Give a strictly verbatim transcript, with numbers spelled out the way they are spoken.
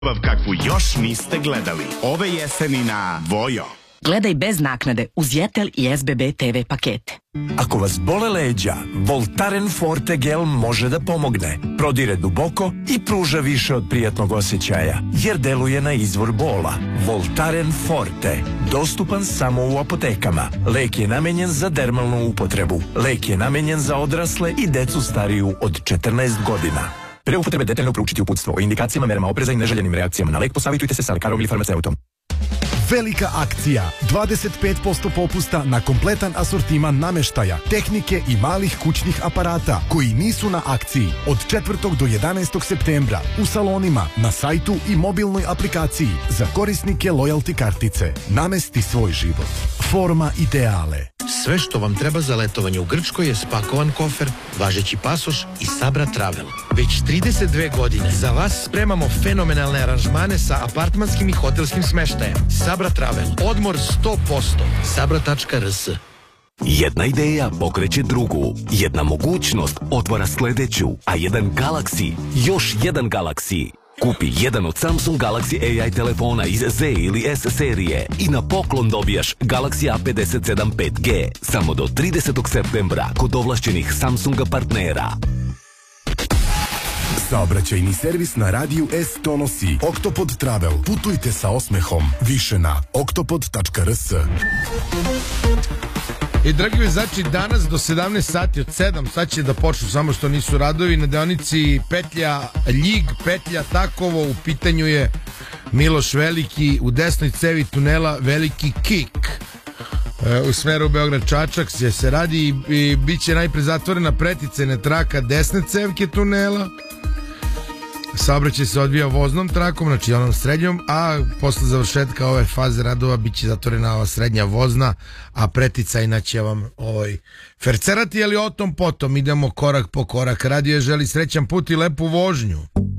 kakvu još niste gledali. Ove jeseni na Vojo. Gledaj bez naknade uz Jetel i S B B T V pakete. Ako vas bole leđa, Voltaren Forte gel može da pomogne. Prodire duboko i pruža više od prijatnog osjećaja, jer deluje na izvor bola. Voltaren Forte, dostupan samo u apotekama. Lek je namenjen za dermalnu upotrebu. Lek je namenjen za odrasle i decu stariju od četrnaest godina. Pre upotrebe detaljno proučiti uputstvo o indikacijama, merama opreza i neželjenim reakcijama na lek, posavitujte se sa lekarom ili farmaceutom. Velika akcija, dvadeset pet posto popusta na kompletan asortiman nameštaja, tehnike i malih kućnih aparata koji nisu na akciji od četvrtog do jedanaestog septembra u salonima, na sajtu i mobilnoj aplikaciji za korisnike loyalty kartice. Namesti svoj život. Forma ideale. Sve što vam treba za letovanje u Grčkoj je spakovan kofer, važeći pasoš i Sabra Travel. Već trideset dve godine za vas spremamo fenomenalne aranžmane sa apartmanskim i hotelskim smeštajem. Sabra Travel. Odmor sto posto. sabra tačka r s. Jedna ideja pokreće drugu, jedna mogućnost otvara sledeću, a jedan Galaxy, još jedan Galaxy. Kupi jedan od Samsung Galaxy A I telefona iz Z ili S serije i na poklon dobijaš Galaxy A pedeset sedam pet G samo do tridesetog septembra kod ovlašćenih Samsunga partnera. Saobraćajni servis na radiju S donosi Oktopod Travel. Putujte sa osmehom. Više na oktopod tačka r s. I dragi vezači, danas do sedamnaest sati, od sedam sad će da počnu, samo što nisu radovi, na deonici petlja Ljig, petlja Takovo, u pitanju je Miloš Veliki, u desnoj cevi tunela Veliki Kik. E, u smeru Beograd-Čačak se, se radi i, i bit će najpre zatvorena preticajna traka desne cevke tunela. Saobraćaj se odvija voznom trakom, znači onom srednjom, a posle završetka ove faze radova bit će zatvorena ova srednja vozna, a preticajna će vam ovaj fercerati, ali o tom potom idemo korak po korak. Radio je želi srećan put i lepu vožnju.